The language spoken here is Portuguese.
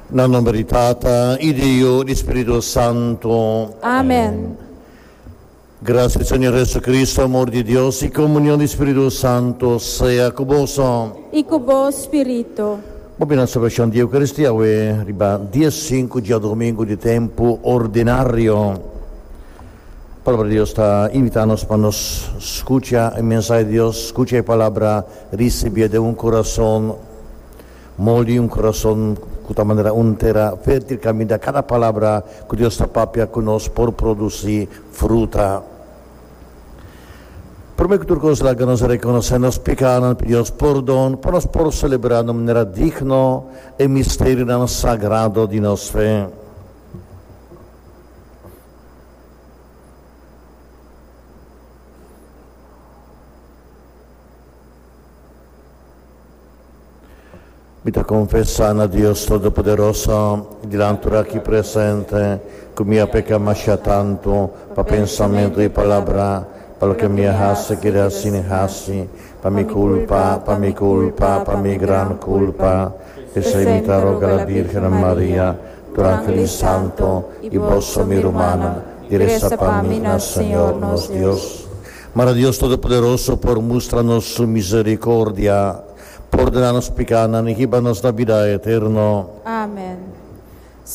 Na nome di Tata, di Dio, di Spirito Santo. Amen. Gracias, Señor Jesucristo, amor de Dios y comunión del Espíritu Santo sea con vos. E com o bom Espírito. Bom, a celebração de Eucaristia é dia 5, dia domingo de tempo ordinário. A palavra de Deus está invitando-nos para nos escutar a mensagem de Deus, escutar a palavra, receber de coração molde, coração de uma maneira inteira, fértil, caminhar cada palavra que Deus está papia conosco por produzir fruta. Primeiro que tudo, que nos reconhecer nos pecados, pedimos perdão, para nós por celebrar de maneira digna e mistério sagrado de nossa fé. Mi sta confessando a Dio Todo-Poderoso, diante aqui presente, que minha peca mancha tanto, para pensamento e palavra, para que minha raça que assim raça, para minha culpa, para minha grande culpa, e se imitar a Virgem Maria, durante il santo, e vosso miro humano, diressa para mim, Senhor, nosso Deus. Mas Deus Todo-Poderoso, por mostrar-nos sua misericórdia, ordenar-nos pecados e guiar-nos na vida eterna. Amen.